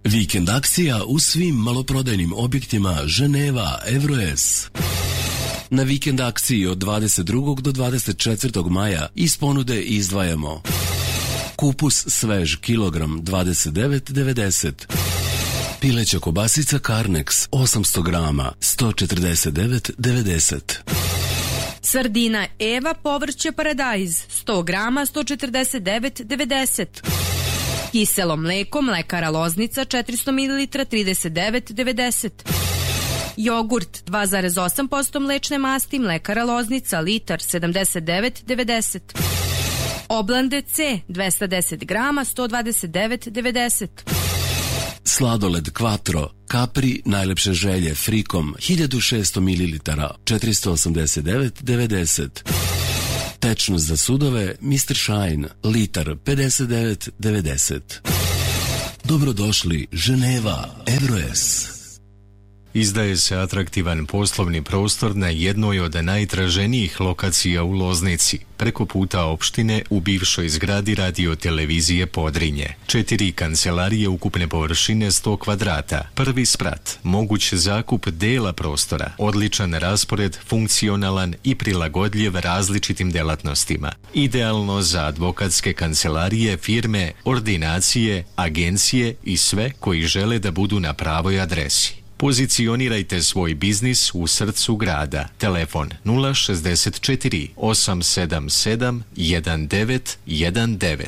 Vikend akcija u svim maloprodajnim objektima Ženeva Evroes. Na vikend akciji od 22. do 24. maja iz ponude izdvajamo kupus svež kilogram 29,90, pileća kobasica Carnex 800 grama 149,90, sardina Eva povrće paradajz 100 grama 149,90, kiselo mleko Mlekara Loznica 400 ml 39,90, jogurt 2,8% mlečne masti Mlekara Loznica litar 79,90, oblande C 210 grama 129,90, sladoled Quattro Capri najlepše želje Frikom 1600 ml 489,90, tečnost za sudove Mr. Shine litar 59,90. Dobrodošli Ženeva Evroes. Izdaje se atraktivan poslovni prostor na jednoj od najtraženijih lokacija u Loznici, preko puta opštine u bivšoj zgradi radio-televizije Podrinje. 4 kancelarije ukupne površine 100 kvadrata, prvi sprat, moguć zakup dela prostora, odličan raspored, funkcionalan i prilagodljiv različitim delatnostima. Idealno za advokatske kancelarije, firme, ordinacije, agencije i sve koji žele da budu na pravoj adresi. Pozicionirajte svoj biznis u srcu grada. Telefon 064 877 1919.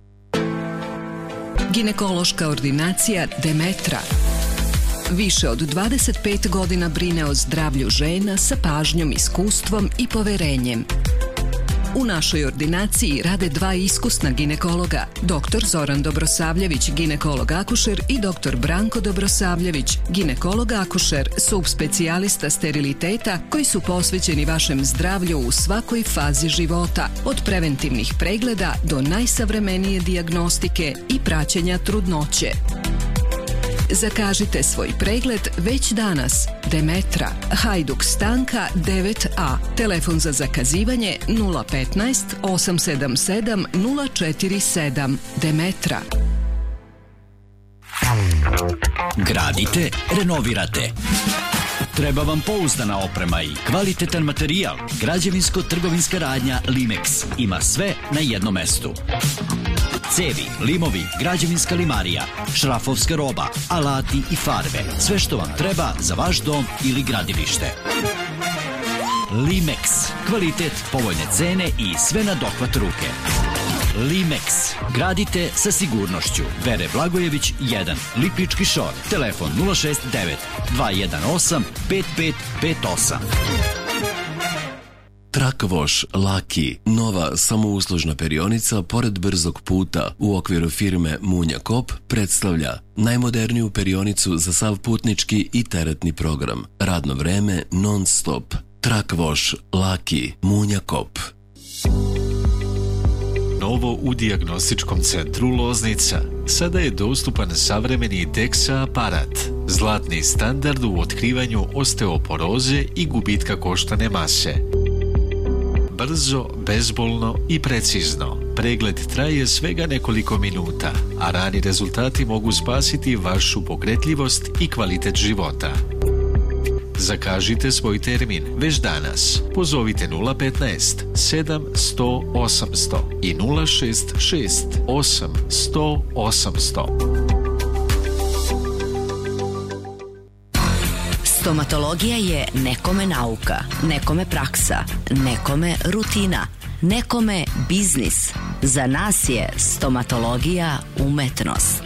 Ginekološka ordinacija Demetra. Više od 25 godina brine o zdravlju žena sa pažnjom, iskustvom i poverenjem. U našoj ordinaciji rade 2 iskusna ginekologa, dr. Zoran Dobrosavljević, ginekolog-akušer i dr. Branko Dobrosavljević, ginekolog-akušer, subspecijalista steriliteta koji su posvećeni vašem zdravlju u svakoj fazi života, od preventivnih pregleda do najsavremenije dijagnostike i praćenja trudnoće. Zakažite svoj pregled već danas. Demetra, Hajduk Stanka 9A. Telefon za zakazivanje 015 877 047. Demetra. Gradite, renovirate. Treba vam pouzdana oprema i kvalitetan materijal. Građevinsko-trgovinska radnja Limex ima sve na jednom mestu. Cevi, limovi, građevinska limarija, šrafovska roba, alati i farbe. Sve što vam treba za vaš dom ili gradilište. Limex. Kvalitet, povoljne cene i sve na dohvat ruke. Limex. Gradite sa sigurnošću. Vere Blagojević 1, Lipički šor. Telefon 069 218 5558. Truck Wash Lucky, nova samouslužna perionica pored brzog puta u okviru firme Munja Kop, predstavlja najmoderniju perionicu za sav putnički i teretni program. Radno vreme non stop. Truck Wash Lucky, Munja Kop. Novo u dijagnostičkom centru Loznica. Sada je dostupan savremeni DEXA aparat, zlatni standard u otkrivanju osteoporoze i gubitka koštane mase. Brzo, bezbolno i precizno. Pregled traje svega nekoliko minuta, a rani rezultati mogu spasiti vašu pokretljivost i kvalitet života. Zakažite svoj termin već danas. Pozovite 015 700 800 i 066 800 800. Stomatologija je nekome nauka, nekome praksa, nekome rutina, nekome biznis. Za nas je stomatologija umetnost.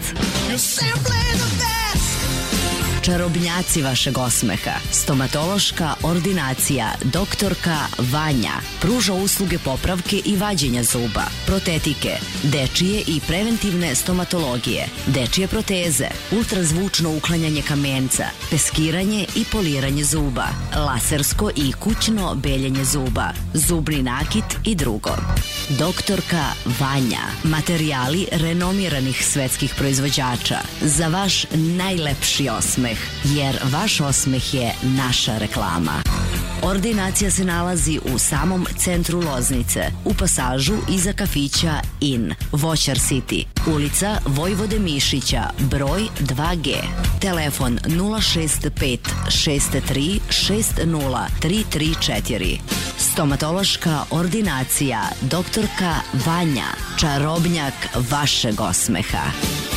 Čarobnjaci vašeg osmeha. Stomatološka ordinacija doktorka Vanja pruža usluge popravke i vađenja zuba, protetike, dečije i preventivne stomatologije, dečije proteze, ultrazvučno uklanjanje kamenca, peskiranje i poliranje zuba, lasersko i kućno beljenje zuba, zubni nakit i drugo. Doktorka Vanja. Materijali renomiranih svetskih proizvođača za vaš najlepši osmeh, jer vaš osmeh je naša reklama. Ordinacija se nalazi u samom centru Loznice, u pasažu iza kafića In, Voćar City, ulica Vojvode Mišića, broj 2G. Telefon 065 63 60 334. Stomatološka ordinacija doktorka Vanja, čarobnjak vašeg osmeha.